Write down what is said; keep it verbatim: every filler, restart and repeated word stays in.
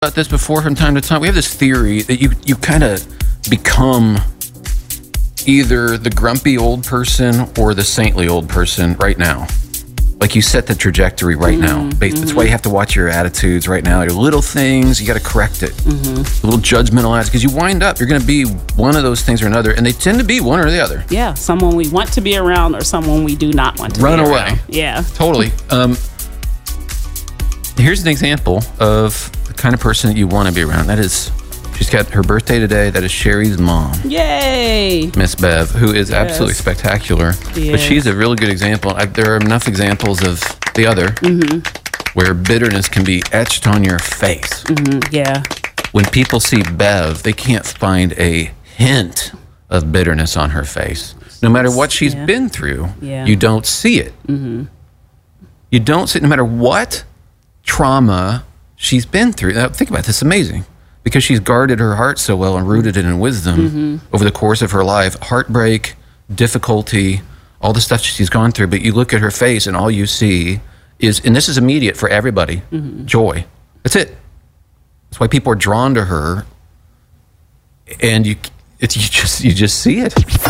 about this before from time to time. We have this theory that you, you kind of become either the grumpy old person or the saintly old person right now. Like you set the trajectory right mm-hmm, now. That's mm-hmm. why you have to watch your attitudes right now. Your little things, you got to correct it. Mm-hmm. Little judgmental attitudes, because you wind up, you're going to be one of those things or another, and they tend to be one or the other. Yeah, someone we want to be around or someone we do not want to Run be away. around. Yeah. Totally. Um, here's an example of the kind of person that you want to be around. That is, she's got her birthday today. That is Sherry's mom. Yay! Miss Bev, who is yes. absolutely spectacular. Yes. But she's a really good example. I, there are enough examples of the other mm-hmm. where bitterness can be etched on your face. Mm-hmm. Yeah. When people see Bev, they can't find a hint of bitterness on her face. No matter what she's yeah. been through, yeah. you don't see it. Mm-hmm. You don't see it no matter what trauma she's been through. Now, think about this. It's amazing. Because she's guarded her heart so well and rooted it in wisdom mm-hmm. over the course of her life. Heartbreak, difficulty, all the stuff she's gone through. But you look at her face and all you see is, and this is immediate for everybody, mm-hmm. joy. That's it. That's why people are drawn to her. And you, it's, you just you just see it.